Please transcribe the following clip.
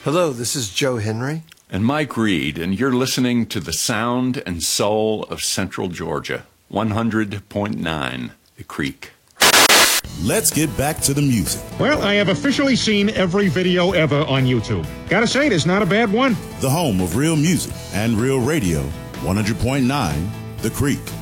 Hello, this is Joe Henry. And Mike Reed, and you're listening to the sound and soul of Central Georgia, 100.9 The Creek. Let's get back to the music. Well, I have officially seen every video ever on YouTube. Gotta say, it's not a bad one. The home of real music and real radio, 100.9 The Creek.